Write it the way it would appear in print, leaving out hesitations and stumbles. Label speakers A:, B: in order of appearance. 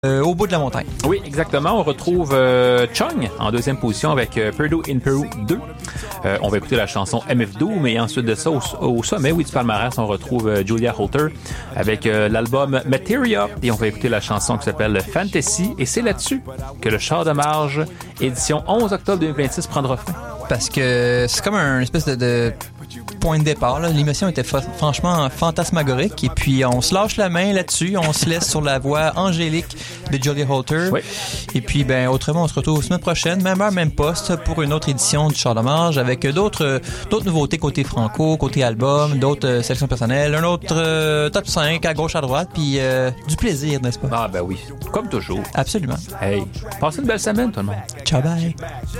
A: au bout de la montagne.
B: Oui, exactement. On retrouve Chung en deuxième position avec Perdu in Peru 2. On va écouter la chanson MF Doom, mais ensuite de ça, au sommet, oui, du palmarès, on retrouve Julia Holter avec l'album Materia, et on va écouter la chanson qui s'appelle Fantasy, et c'est là-dessus que le Char de Marge, édition 11 octobre 2026, prendra fin.
A: Parce que c'est comme un espèce de point de départ, là. L'émission était franchement fantasmagorique, et puis on se lâche la main là-dessus, on se laisse sur la voix angélique de Julia Holter.
B: Oui.
A: Et puis autrement, on se retrouve la semaine prochaine, même heure, même poste, pour une autre édition du Char de Marge, avec d'autres nouveautés côté franco, côté album, d'autres sélections personnelles, un autre top 5 à gauche, à droite, puis du plaisir, n'est-ce pas?
B: Ah ben oui, comme toujours.
A: Absolument.
B: Hey, passez une belle semaine tout le monde.
A: Ciao, bye.